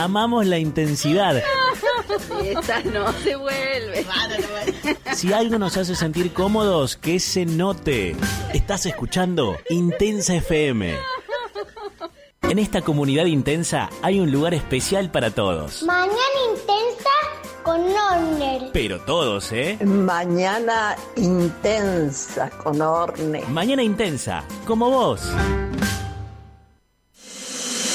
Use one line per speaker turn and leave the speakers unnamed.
amamos la intensidad.
Esta no se vuelve.
Si algo nos hace sentir cómodos, que se note. Estás escuchando Intensa FM. En esta comunidad intensa hay un lugar especial para todos.
Mañana intensa con Orne.
Pero todos, ¿eh?
Mañana intensa con Orne.
Mañana intensa, como vos.